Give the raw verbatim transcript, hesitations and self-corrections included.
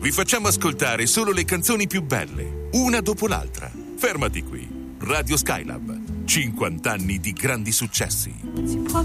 vi facciamo ascoltare solo le canzoni più belle, una dopo l'altra. Fermati qui. Radio Skylab. cinquanta anni di grandi successi. Si può